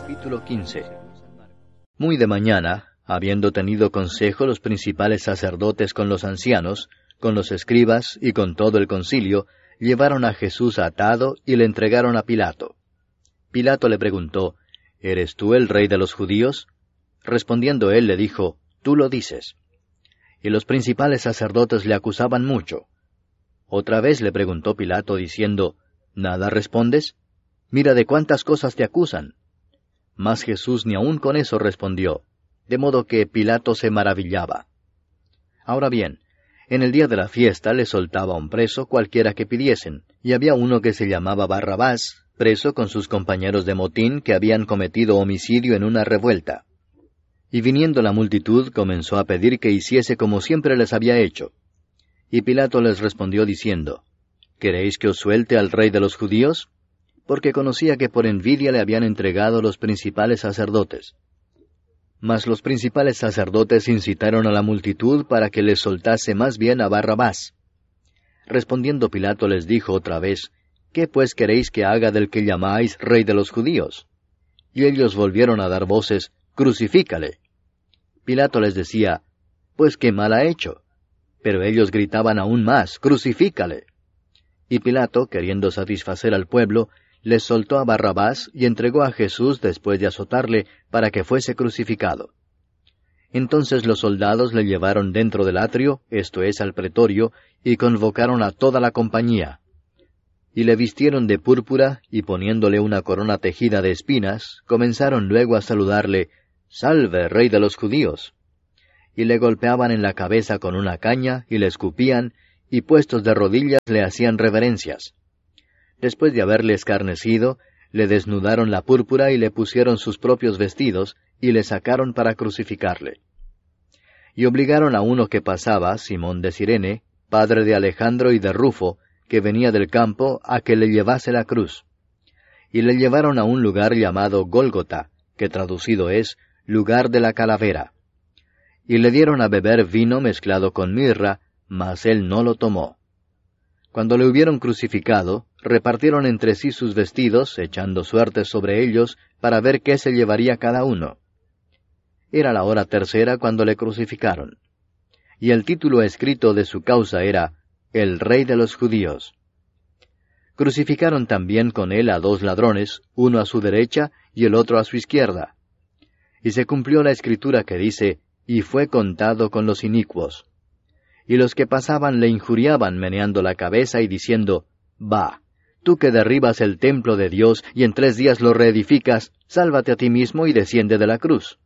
Capítulo 15. Muy de mañana, habiendo tenido consejo los principales sacerdotes con los ancianos, con los escribas y con todo el concilio, llevaron a Jesús atado y le entregaron a Pilato. Pilato le preguntó, ¿Eres tú el rey de los judíos? Respondiendo él le dijo, Tú lo dices. Y los principales sacerdotes le acusaban mucho. Otra vez le preguntó Pilato diciendo, ¿Nada respondes? Mira de cuántas cosas te acusan. Mas Jesús ni aun con eso respondió, de modo que Pilato se maravillaba. Ahora bien, en el día de la fiesta le soltaba un preso cualquiera que pidiesen, y había uno que se llamaba Barrabás, preso con sus compañeros de motín que habían cometido homicidio en una revuelta. Y viniendo la multitud comenzó a pedir que hiciese como siempre les había hecho. Y Pilato les respondió diciendo, ¿Queréis que os suelte al rey de los judíos? Porque conocía que por envidia le habían entregado los principales sacerdotes. Mas los principales sacerdotes incitaron a la multitud para que les soltase más bien a Barrabás. Respondiendo Pilato les dijo otra vez, ¿Qué pues queréis que haga del que llamáis rey de los judíos? Y ellos volvieron a dar voces, Crucifícale. Pilato les decía, Pues qué mal ha hecho. Pero ellos gritaban aún más, Crucifícale. Y Pilato, queriendo satisfacer al pueblo, les soltó a Barrabás y entregó a Jesús después de azotarle para que fuese crucificado. Entonces los soldados le llevaron dentro del atrio, esto es, al pretorio, y convocaron a toda la compañía. Y le vistieron de púrpura, y poniéndole una corona tejida de espinas, comenzaron luego a saludarle, «Salve, rey de los judíos». Y le golpeaban en la cabeza con una caña, y le escupían, y puestos de rodillas le hacían reverencias. Después de haberle escarnecido, le desnudaron la púrpura y le pusieron sus propios vestidos, y le sacaron para crucificarle. Y obligaron a uno que pasaba, Simón de Cirene, padre de Alejandro y de Rufo, que venía del campo, a que le llevase la cruz. Y le llevaron a un lugar llamado Gólgota, que traducido es, lugar de la calavera. Y le dieron a beber vino mezclado con mirra, mas él no lo tomó. Cuando le hubieron crucificado, repartieron entre sí sus vestidos, echando suertes sobre ellos, para ver qué se llevaría cada uno. Era la hora tercera cuando le crucificaron. Y el título escrito de su causa era, El Rey de los Judíos. Crucificaron también con él a 2 ladrones, uno a su derecha y el otro a su izquierda. Y se cumplió la escritura que dice, y fue contado con los inicuos. Y los que pasaban le injuriaban meneando la cabeza y diciendo, «Va, tú que derribas el templo de Dios y en 3 días lo reedificas, sálvate a ti mismo y desciende de la cruz».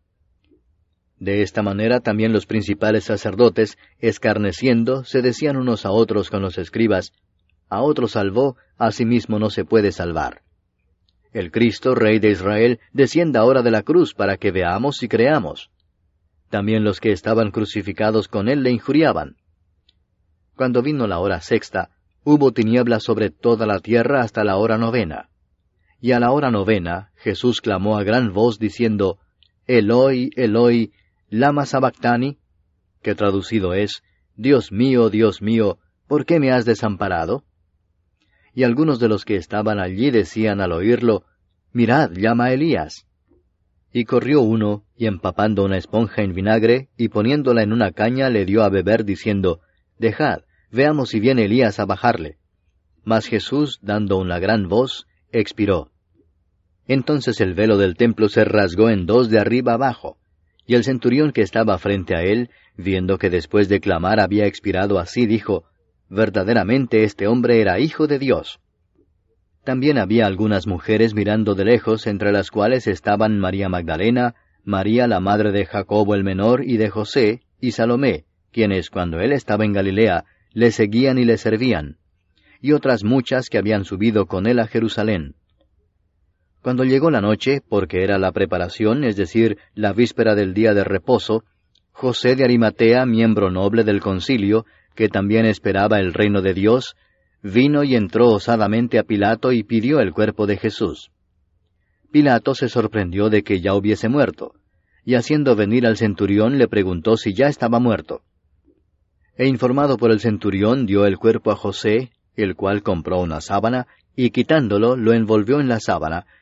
De esta manera también los principales sacerdotes, escarneciendo, se decían unos a otros con los escribas, «A otro salvó, a sí mismo no se puede salvar». El Cristo, Rey de Israel, descienda ahora de la cruz para que veamos y creamos. También los que estaban crucificados con él le injuriaban. Cuando vino la hora sexta, hubo tinieblas sobre toda la tierra hasta la hora 9. Y a la hora 9, Jesús clamó a gran voz diciendo, Eloi, Eloi, lama sabactani, que traducido es, Dios mío, ¿por qué me has desamparado? Y algunos de los que estaban allí decían al oírlo, Mirad, llama a Elías. Y corrió uno, y empapando una esponja en vinagre, y poniéndola en una caña, le dio a beber, diciendo, Dejad, veamos si viene Elías a bajarle. Mas Jesús, dando una gran voz, expiró. Entonces el velo del templo se rasgó en 2 de arriba abajo, y el centurión que estaba frente a él, viendo que después de clamar había expirado así, dijo, Verdaderamente este hombre era hijo de Dios. También había algunas mujeres mirando de lejos, entre las cuales estaban María Magdalena, María la madre de Jacobo el menor y de José, y Salomé, quienes cuando él estaba en Galilea, le seguían y le servían, y otras muchas que habían subido con él a Jerusalén. Cuando llegó la noche, porque era la preparación, es decir, la víspera del día de reposo, José de Arimatea, miembro noble del concilio, que también esperaba el reino de Dios, vino y entró osadamente a Pilato y pidió el cuerpo de Jesús. Pilato se sorprendió de que ya hubiese muerto, y haciendo venir al centurión le preguntó si ya estaba muerto. E informado por el centurión dio el cuerpo a José, el cual compró una sábana, y quitándolo lo envolvió en la sábana,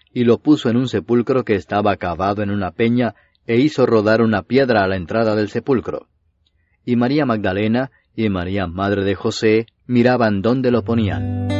y lo puso en un sepulcro que estaba cavado en una peña, e hizo rodar una piedra a la entrada del sepulcro. Y María Magdalena y María, madre de José, miraban dónde lo ponían.